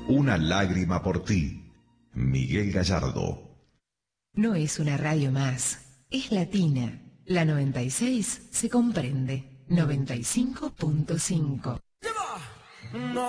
Una lágrima por ti. Miguel Gallardo. No es una radio más, es latina. La 96 se comprende. 95.5.